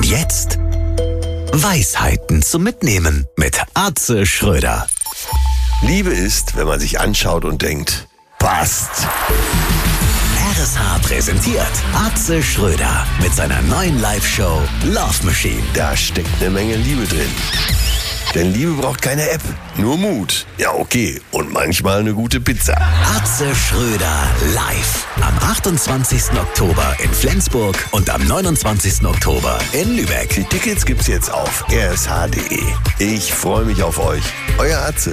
jetzt Weisheiten zum Mitnehmen mit Atze Schröder. Liebe ist, wenn man sich anschaut und denkt, passt. RSH präsentiert Atze Schröder mit seiner neuen Live-Show Love Machine. Da steckt eine Menge Liebe drin. Denn Liebe braucht keine App, nur Mut. Ja, okay. Und manchmal eine gute Pizza. Atze Schröder live. Am 28. Oktober in Flensburg und am 29. Oktober in Lübeck. Die Tickets gibt's jetzt auf rsh.de. Ich freue mich auf euch. Euer Atze.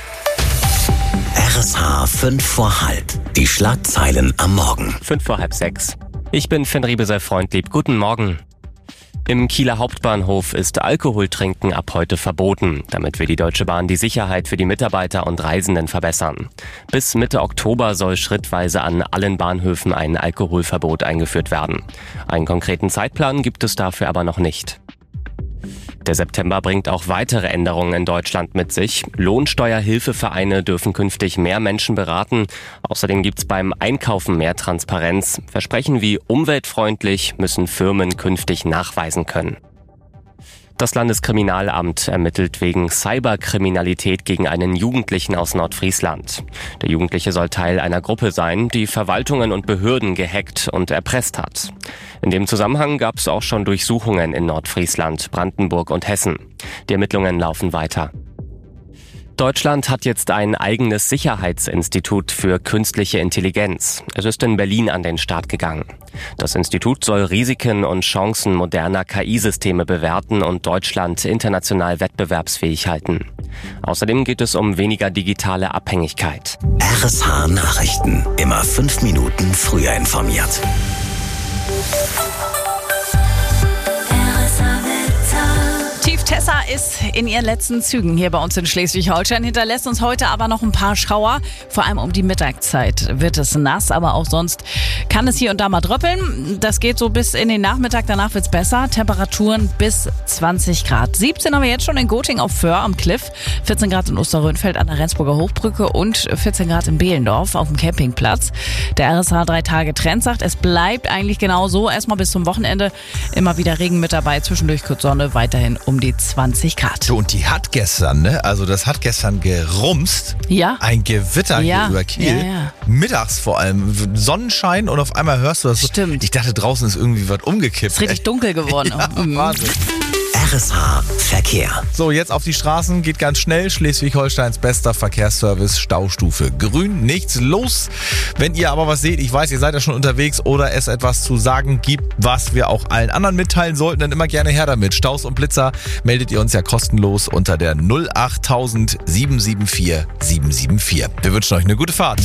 RSH 5 vor halb. Die Schlagzeilen am Morgen. 5 vor halb 6. Ich bin Finn Riebesel-Freundlieb. Guten Morgen. Im Kieler Hauptbahnhof ist Alkoholtrinken ab heute verboten. Damit will die Deutsche Bahn die Sicherheit für die Mitarbeiter und Reisenden verbessern. Bis Mitte Oktober soll schrittweise an allen Bahnhöfen ein Alkoholverbot eingeführt werden. Einen konkreten Zeitplan gibt es dafür aber noch nicht. Der September bringt auch weitere Änderungen in Deutschland mit sich. Lohnsteuerhilfevereine dürfen künftig mehr Menschen beraten. Außerdem gibt's beim Einkaufen mehr Transparenz. Versprechen wie umweltfreundlich müssen Firmen künftig nachweisen können. Das Landeskriminalamt ermittelt wegen Cyberkriminalität gegen einen Jugendlichen aus Nordfriesland. Der Jugendliche soll Teil einer Gruppe sein, die Verwaltungen und Behörden gehackt und erpresst hat. In dem Zusammenhang gab es auch schon Durchsuchungen in Nordfriesland, Brandenburg und Hessen. Die Ermittlungen laufen weiter. Deutschland hat jetzt ein eigenes Sicherheitsinstitut für künstliche Intelligenz. Es ist in Berlin an den Start gegangen. Das Institut soll Risiken und Chancen moderner KI-Systeme bewerten und Deutschland international wettbewerbsfähig halten. Außerdem geht es um weniger digitale Abhängigkeit. RSH Nachrichten. Immer 5 Minuten früher informiert. Tessa ist in ihren letzten Zügen hier bei uns in Schleswig-Holstein, hinterlässt uns heute aber noch ein paar Schauer. Vor allem um die Mittagszeit wird es nass, aber auch sonst kann es hier und da mal dröppeln. Das geht so bis in den Nachmittag, danach wird's besser. Temperaturen bis 20 Grad. 17 haben wir jetzt schon in Goting auf Föhr am Cliff, 14 Grad in Osterrönfeld an der Rendsburger Hochbrücke und 14 Grad in Behlendorf auf dem Campingplatz. Der RSH 3-Tage-Trend sagt, es bleibt eigentlich genau so. Erstmal bis zum Wochenende immer wieder Regen mit dabei, zwischendurch kurz Sonne, weiterhin um die 20 Grad. So, und die hat gestern, das hat gestern gerumst. Ja. Ein Gewitter hier über Kiel. Ja. Mittags vor allem. Sonnenschein und auf einmal hörst du das. Stimmt. Ich dachte, draußen ist irgendwie was umgekippt. Ist richtig dunkel geworden. Ja, Wahnsinn. RSH Verkehr. So, jetzt auf die Straßen, geht ganz schnell. Schleswig-Holsteins bester Verkehrsservice, Staustufe grün, nichts los. Wenn ihr aber was seht, ich weiß, ihr seid ja schon unterwegs oder es etwas zu sagen gibt, was wir auch allen anderen mitteilen sollten, dann immer gerne her damit. Staus und Blitzer meldet ihr uns ja kostenlos unter der 08000 774 774. Wir wünschen euch eine gute Fahrt.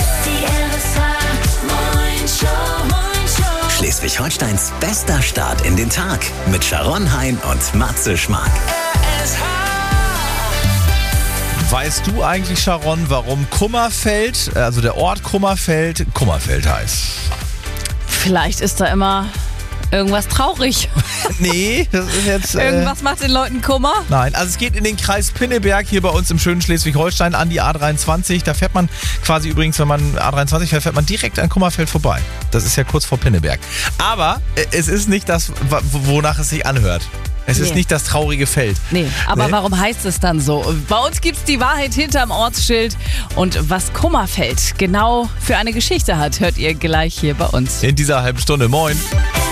Schleswig-Holsteins bester Start in den Tag mit Sharon Hein und Matze Schmark. Weißt du eigentlich, Sharon, warum Kummerfeld, also der Ort Kummerfeld heißt? Vielleicht ist da immer irgendwas traurig. Nee, das ist jetzt... Irgendwas macht den Leuten Kummer? Nein, also es geht in den Kreis Pinneberg, hier bei uns im schönen Schleswig-Holstein, an die A23. Da fährt man quasi übrigens, wenn man A23 fährt, fährt man direkt an Kummerfeld vorbei. Das ist ja kurz vor Pinneberg. Aber es ist nicht das, wonach es sich anhört. Es ist nicht das traurige Feld. Nee, aber warum heißt es dann so? Bei uns gibt's die Wahrheit hinterm Ortsschild. Und was Kummerfeld genau für eine Geschichte hat, hört ihr gleich hier bei uns. In dieser halben Stunde. Moin.